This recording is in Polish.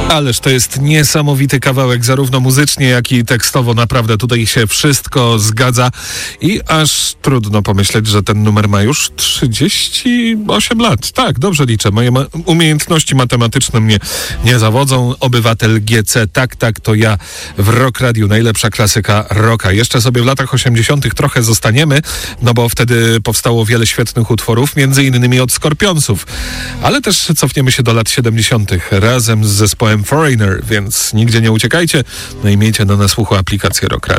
Ależ to jest niesamowity kawałek, zarówno muzycznie, jak i tekstowo. Naprawdę tutaj się wszystko zgadza i aż trudno pomyśleć, że ten numer ma już 38 lat. Tak, dobrze liczę. Moje umiejętności matematyczne mnie nie zawodzą. Obywatel GC, tak, to ja w Rock Radiu. Najlepsza klasyka rocka. Jeszcze sobie w latach 80. trochę zostaniemy, no bo wtedy powstało wiele świetnych utworów, między innymi od Skorpionsów. Ale też cofniemy się do lat 70. razem z zespołem Foreigner, więc nigdzie nie uciekajcie. No i miejcie na słuchu aplikację Rock Radio.